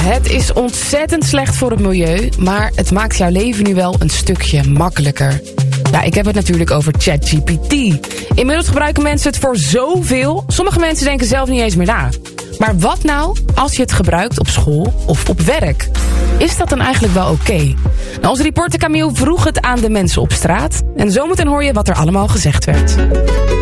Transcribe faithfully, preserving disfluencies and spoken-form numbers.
het is ontzettend slecht voor het milieu, maar het maakt jouw leven nu wel een stukje makkelijker. Ja, ik heb het natuurlijk over ChatGPT. Inmiddels gebruiken mensen het voor zoveel. Sommige mensen denken zelf niet eens meer na. Maar wat nou als je het gebruikt op school of op werk? Is dat dan eigenlijk wel oké? Okay? Nou, onze reporter Camille vroeg het aan de mensen op straat. En zometeen hoor je wat er allemaal gezegd werd.